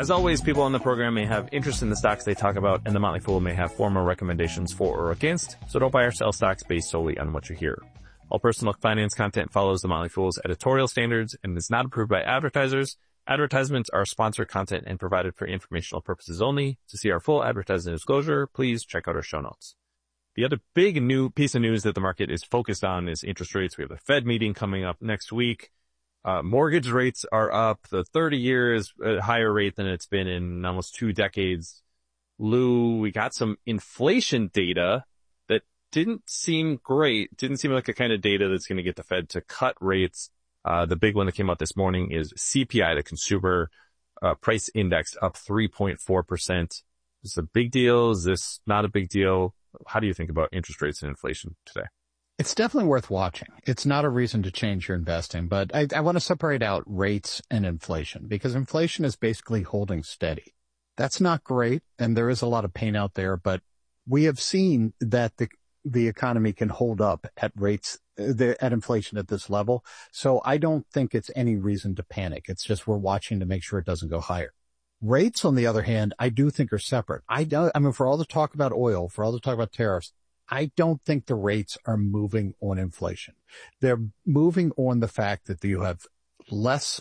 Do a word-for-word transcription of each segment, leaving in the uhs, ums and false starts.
As always, people on the program may have interest in the stocks they talk about, and the Motley Fool may have formal recommendations for or against, so don't buy or sell stocks based solely on what you hear. All personal finance content follows the Motley Fool's editorial standards and is not approved by advertisers. Advertisements are sponsored content and provided for informational purposes only. To see our full advertising disclosure, please check out our show notes. The other big new piece of news that the market is focused on is interest rates. We have the Fed meeting coming up next week. Uh, mortgage rates are up. The thirty year is a higher rate than it's been in almost two decades. Lou, we got some inflation data that didn't seem great. Didn't seem like the kind of data that's going to get the Fed to cut rates. Uh, the big one that came out this morning is C P I, the consumer uh, price index, up three point four percent. Is this a big deal? Is this not a big deal? How do you think about interest rates and inflation today? It's definitely worth watching. It's not a reason to change your investing, but I, I want to separate out rates and inflation because inflation is basically holding steady. That's not great, and there is a lot of pain out there, but we have seen that the the economy can hold up at rates, the, at inflation at this level. So I don't think it's any reason to panic. It's just we're watching to make sure it doesn't go higher. Rates, on the other hand, I do think are separate. I don't, I mean, for all the talk about oil, for all the talk about tariffs, I don't think the rates are moving on inflation. They're moving on the fact that you have less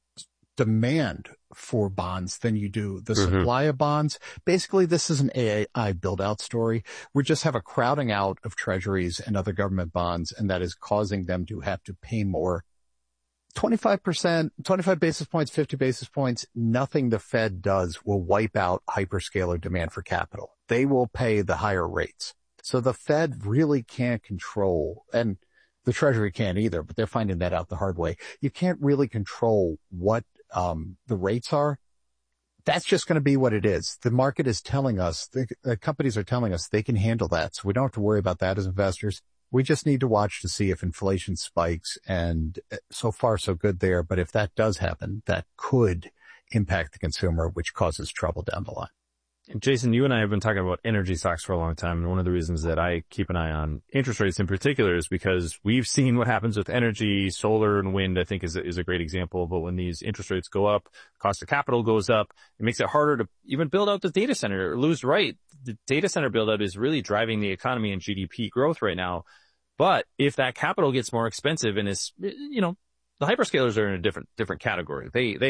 demand for bonds than you do the mm-hmm. supply of bonds. Basically, this is an A I build-out story. We just have a crowding out of treasuries and other government bonds, and that is causing them to have to pay more. twenty-five percent, twenty-five basis points, fifty basis points, nothing the Fed does will wipe out hyperscaler demand for capital. They will pay the higher rates. So the Fed really can't control, and the Treasury can't either, but they're finding that out the hard way. You can't really control what um the rates are. That's just going to be what it is. The market is telling us, the, the companies are telling us they can handle that. So we don't have to worry about that as investors. We just need to watch to see if inflation spikes, and so far so good there. But if that does happen, that could impact the consumer, which causes trouble down the line. And Jason, you and I have been talking about energy stocks for a long time. And one of the reasons that I keep an eye on interest rates in particular is because we've seen what happens with energy. Solar and wind, I think, is a, is a great example. But when these interest rates go up, cost of capital goes up, it makes it harder to even build out the data center. Lou's right. The data center build out is really driving the economy and G D P growth right now. But if that capital gets more expensive and is, you know, the hyperscalers are in a different, different category. They, they